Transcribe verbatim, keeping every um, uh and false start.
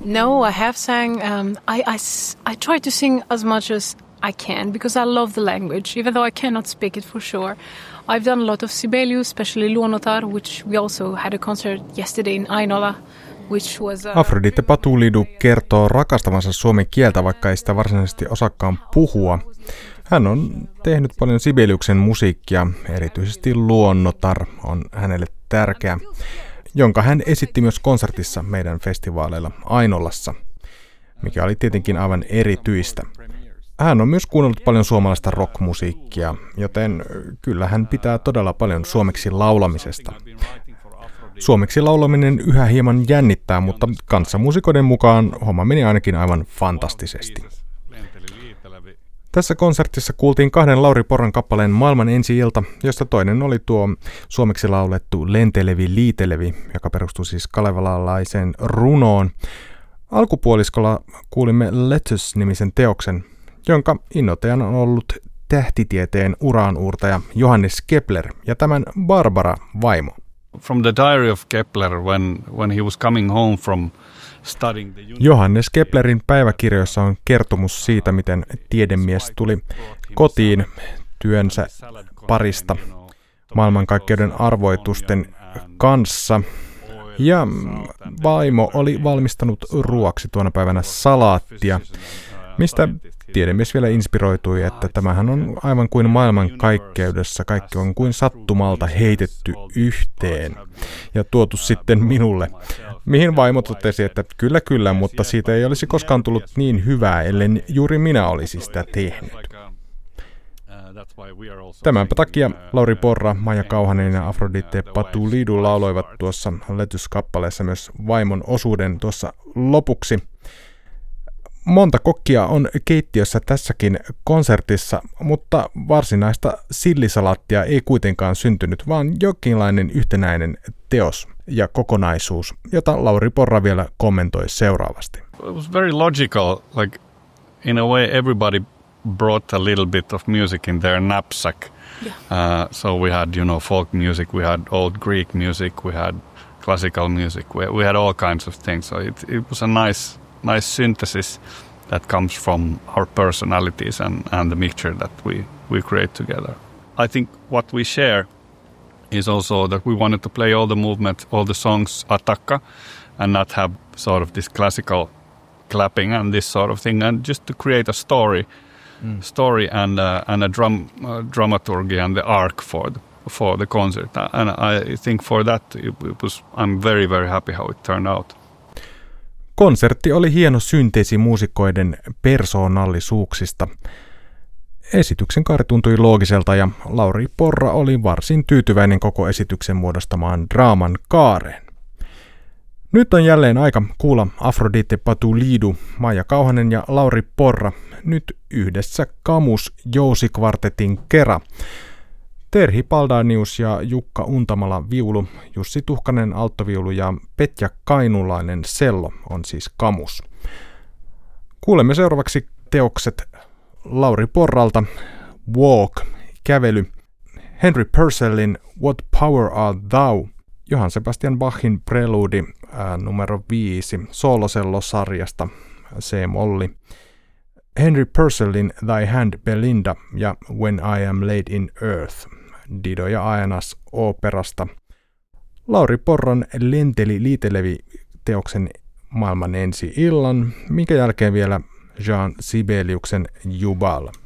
No, I have sang. Um, I, I, I try to sing as much as I can because I love the language, even though I cannot speak it for sure. I've done a lot of Sibelius, especially Luonnotar, which we also had a concert yesterday in Ainola, which was... Uh, Afrodite Patuliidu kertoo rakastavansa suomen kieltä, vaikka ei sitä varsinaisesti osaakaan puhua. Hän on tehnyt paljon Sibeliuksen musiikkia, erityisesti Luonnotar on hänelle tärkeä, jonka hän esitti myös konsertissa meidän festivaaleilla Ainolassa, mikä oli tietenkin aivan erityistä. Hän on myös kuunnellut paljon suomalaista rockmusiikkia, joten kyllä hän pitää todella paljon suomeksi laulamisesta. Suomeksi laulaminen yhä hieman jännittää, mutta kanssamuusikoiden mukaan homma meni ainakin aivan fantastisesti. Tässä konsertissa kuultiin kahden Lauri Porran kappaleen Maailman ensi-ilta, josta toinen oli tuo suomeksi laulettu Lentelevi liitelevi, joka perustuu siis kalevalalaiseen runoon. Alkupuoliskolla kuulimme Letters-nimisen teoksen, jonka innoittajana on ollut tähtitieteen uranuurtaja Johannes Kepler ja tämän Barbara vaimo. From the diary of Kepler when when he was coming home from studying the Johannes Keplerin päiväkirjoissa on kertomus siitä, miten tiedemies tuli kotiin työnsä parista maailmankaikkeuden arvoitusten kanssa. Ja vaimo oli valmistanut ruoaksi tuona päivänä salaattia, mistä tiedemies vielä inspiroitui, että tämähän on aivan kuin maailmankaikkeudessa, kaikki on kuin sattumalta heitetty yhteen ja tuotu sitten minulle. Mihin vaimo totesi, että kyllä kyllä, mutta siitä ei olisi koskaan tullut niin hyvää, ellen juuri minä olisi sitä tehnyt. Tämänpä takia Lauri Porra, Maija Kauhanen ja Afrodite Patuliidu lauloivat tuossa Letters-kappaleessa myös vaimon osuuden tuossa lopuksi. Monta kokkia on keittiössä tässäkin konsertissa, mutta varsinaista sillisalattia ei kuitenkaan syntynyt, vaan jokinlainen yhtenäinen teos ja kokonaisuus, jota Lauri Porra vielä kommentoi seuraavasti. It was very logical, like in a way everybody brought a little bit of music in their knapsack. Yeah. Uh, so we had, you know, folk music, we had old Greek music, we had classical music, we, we had all kinds of things. So it, it was a nice, nice synthesis that comes from our personalities and, and the mixture that we, we create together. I think what we share is also that we wanted to play all the movement, all the songs attacca, and not have sort of this classical clapping and this sort of thing, and just to create a story. Mm. story and uh, and a drum uh, dramaturgy and the arc for the, for the concert, and I think for that it, it was I'm very very happy how it turned out. Konsertti oli hieno synteesi muusikoiden persoonallisuuksista. Esityksen kaari tuntui loogiselta ja Lauri Porra oli varsin tyytyväinen koko esityksen muodostamaan draaman kaareen. Nyt on jälleen aika kuulla Afrodite Patuliidu, Maija Kauhanen ja Lauri Porra nyt yhdessä Kamus Jousikvartetin kera. Terhi Paldanius ja Jukka Untamala viulu, Jussi Tuhkanen alttoviulu ja Petja Kainulainen cello on siis Kamus. Kuulemme seuraavaksi teokset Lauri Porralta, Walk, kävely, Henry Purcellin What Power Art Thou, Johann Sebastian Bachin preludi ää, numero viisi soolosellosarjasta C-molli, Henry Purcellin Thy Hand Belinda ja When I Am Laid in Earth, Dido ja Aenas operasta, Lauri Porran Lenteli liitelevi teoksen Maailman ensi-illan, minkä jälkeen vielä Jean Sibeliuksen Jubal.